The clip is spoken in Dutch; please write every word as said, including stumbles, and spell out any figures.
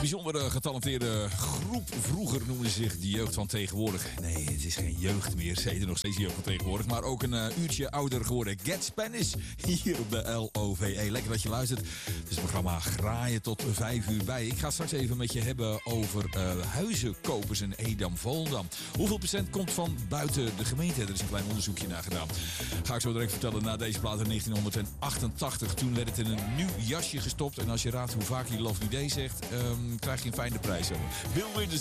bijzonder getalenteerde groep. Vroeger noemden ze zich de jeugd van tegenwoordig. Nee, het is geen jeugd meer. Ze heten nog steeds de jeugd van tegenwoordig. Maar ook een uh, uurtje ouder geworden. Get Spanish hier op de L O V E. Lekker dat je luistert. Het is het programma Graaien tot vijf uur bij. Ik ga straks even met je hebben over uh, huizenkopers in Edam-Volendam. Hoeveel procent komt van buiten de gemeente? Er is een klein onderzoekje naar gedaan. Ga ik zo direct vertellen. Na deze plaat in negentien achtentachtig. Toen werd het in een nieuw jasje gestopt. En als je raadt hoe vaak je Lovely Day zegt, um, krijg je een fijne prijs. Bill Withers